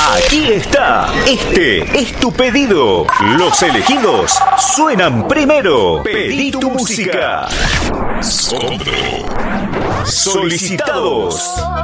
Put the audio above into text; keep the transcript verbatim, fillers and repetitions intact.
Aquí está. Este es tu pedido. Los elegidos suenan primero. Pedí tu música. Solicitados.